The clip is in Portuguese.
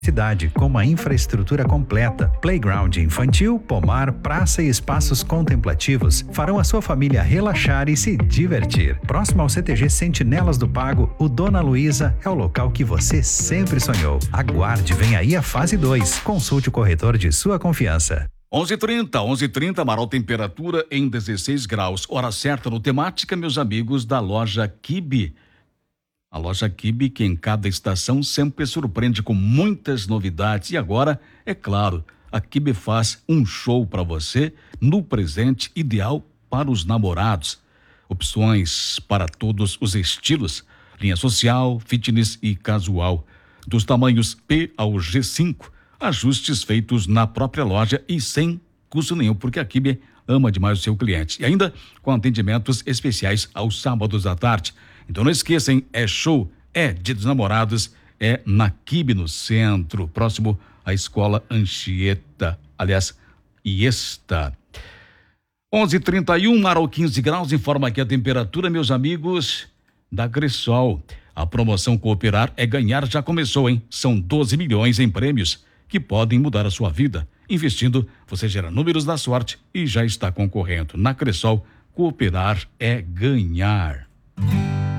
cidade, com uma infraestrutura completa, playground infantil, pomar, praça e espaços contemplativos farão a sua família relaxar e se divertir. Próximo ao CTG Sentinelas do Pago, o Dona Luísa é o local que você sempre sonhou. Aguarde, vem aí a fase 2. Consulte o corretor de sua confiança. 11:30, Amaral, temperatura em 16 graus. Hora certa no Temática, meus amigos da loja Kibe. A loja Kibe, que em cada estação sempre surpreende com muitas novidades. E agora, é claro, a Kibe faz um show para você no presente ideal para os namorados. Opções para todos os estilos, linha social, fitness e casual. Dos tamanhos P ao G5, ajustes feitos na própria loja e sem custo nenhum, porque a Kibe ama demais o seu cliente. E ainda com atendimentos especiais aos sábados à tarde. Então não esqueçam, é show, é Dia dos Namorados, é na Kibe, no centro, próximo à Escola Anchieta, aliás, Iesta. 11:31, Amaral, 15 graus, informa aqui a temperatura, meus amigos da Cressol. A promoção Cooperar é Ganhar já começou, hein? São 12 milhões em prêmios que podem mudar a sua vida. Investindo, você gera números da sorte e já está concorrendo. Na Cressol, Cooperar é Ganhar.